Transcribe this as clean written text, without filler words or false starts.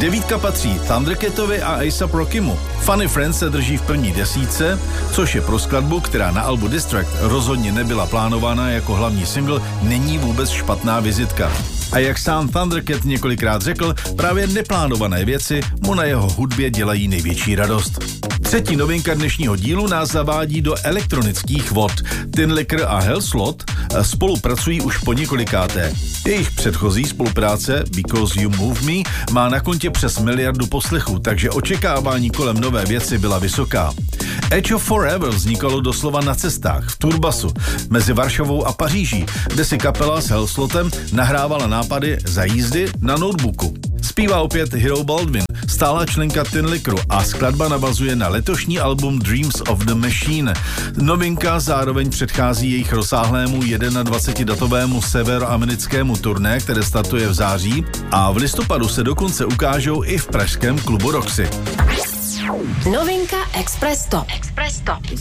Devítka patří Thundercatovi a A$AP Rockymu. Funny Friends se drží v první desítce, což je pro skladbu, která na albu Distract rozhodně nebyla plánována jako hlavní single, není vůbec špatná vizitka. A jak sám Thundercat několikrát řekl, právě neplánované věci mu na jeho hudbě dělají největší radost. Třetí novinka dnešního dílu nás zavádí do elektronických vod. Tin Liquor a Hellslot spolupracují už po několikáté. Jejich předchozí spolupráce Because You Move Me má na kontě přes 1 miliardu poslechů, takže očekávání kolem nové věci byla vysoká. Edge of Forever vznikalo doslova na cestách, v turbasu, mezi Varšavou a Paříží, kde si kapela s Hellslotem nahrávala nápady za jízdy na notebooku. Zpívá opět Hero Baldwin, stálá členka Tin Liquoru, a skladba navazuje na letošní album Dreams of the Machine. Novinka zároveň předchází jejich rozsáhlému 21-datovému severoamerickému turné, které startuje v září, a v listopadu se dokonce ukážou i v pražském klubu Roxy. Novinka Express Top.